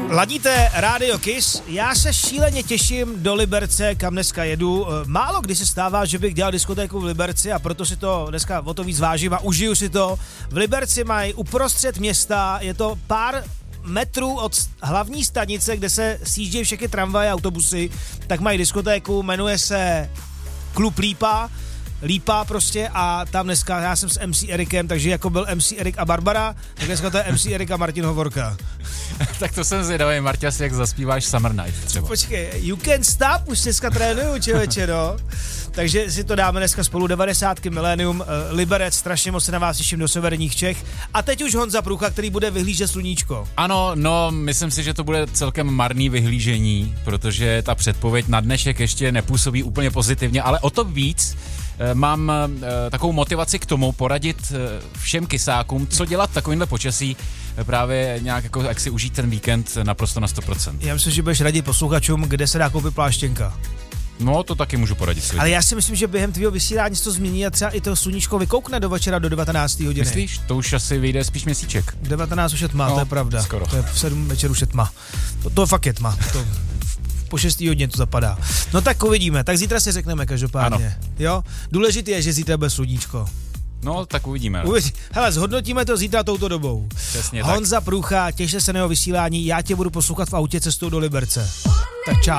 Ladíte Radio Kiss, já se šíleně těším do Liberce, kam dneska jedu. Málo kdy se stává, že bych dělal diskotéku v Liberci a proto si to dneska o to víc vážím a užiju si to. V Liberci mají uprostřed města, je to pár metrů od hlavní stanice, kde se sjíždějí všechny tramvaje a autobusy, tak mají diskotéku, jmenuje se Klub Lípa prostě a tam dneska já jsem s MC Erikem, takže jako byl MC Erik a Barbara, tak dneska to je MC Erik a Martin Hovorka. Tak to jsem zvědavý, Marťas, jak zaspíváš Summer Night třeba. Počkej, You Can't Stop, už dneska trénuju, člověče, no. Takže si to dáme dneska spolu, 90. Millennium, Liberec, strašně moc se na vás těším do severních Čech. A teď už Honza Průcha, který bude vyhlížet sluníčko. Ano, no, myslím si, že to bude celkem marný vyhlížení, protože ta předpověď na dnešek ještě nepůsobí úplně pozitivně, ale o to víc mám takovou motivaci k tomu poradit všem kysákům, co dělat v takovýmhle počasí, právě nějak jako, jak si užít ten víkend naprosto na 100%. Já myslím, že budeš radit posluchačům, kde se dá koupit pláštěnka. No, to taky můžu poradit svým. Ale já si myslím, že během tvýho vysílání se to změní a třeba i to sluníčko vykoukne do večera do 19. hodiny. Myslíš? To už asi vyjde spíš měsíček. 19 už je tma, no, to je pravda. Skoro. To je v 7 večer už je tma. To fakt je tma. Po 6. hodině to zapadá. No tak uvidíme, tak zítra si řekneme každopádně. Ano. Jo? Důležité je, že zítra bude sluníčko. No, tak uvidíme. Hele, zhodnotíme to zítra touto dobou. Přesně Honza Průcha, těšte se na jeho vysílání, já tě budu poslouchat v autě cestou do Liberce. Tak čau.